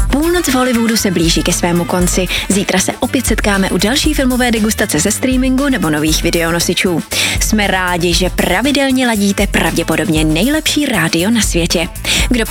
Půlnoc v Hollywoodu se blíží ke svému konci. Zítra se opět setkáme u další filmové degustace ze streamingu nebo nových videonosičů. Jsme rádi, že pravidelně ladíte pravděpodobně nejlepší rádio na světě. Kdo